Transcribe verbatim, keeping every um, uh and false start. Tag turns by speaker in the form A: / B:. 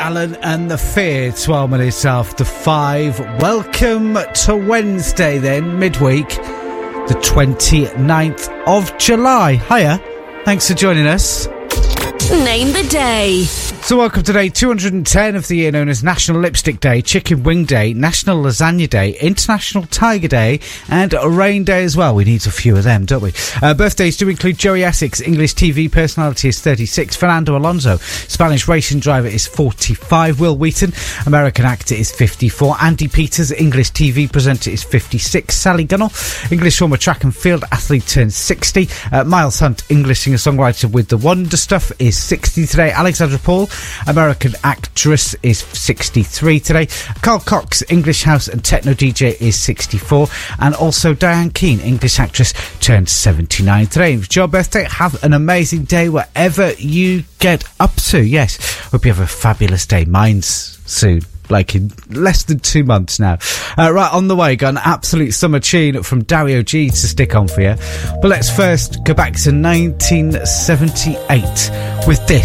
A: Allen and the Fear, twelve minutes after five. Welcome to Wednesday then, midweek, the twenty-ninth of July. Hiya, thanks for joining us.
B: Name the day.
A: So welcome to day two hundred ten of the year, known as National Lipstick Day, Chicken Wing Day, National Lasagna Day, International Tiger Day, and Rain Day as well. We need a few of them, don't we? Uh, birthdays do include Joey Essex, English T V personality is thirty-six, Fernando Alonso, Spanish racing driver is forty-five, Will Wheaton, American actor is fifty-four, Andy Peters, English T V presenter is fifty-six, Sally Gunnell, English former track and field athlete turns sixty, uh, Miles Hunt, English singer-songwriter with The Wonder Stuff is sixty today, Alexandra Paul, American actress is sixty-three today, Carl Cox, English house and techno D J is sixty-four, and also Diane Keane, English actress, turned seventy-nine today. If it's your birthday, have an amazing day wherever you get up to. Yes, hope you have a fabulous day. Mine's soon, like in less than two months now. Uh, right, on the way, got an absolute summer tune from Dario G to stick on for you. But let's first go back to nineteen seventy-eight with this.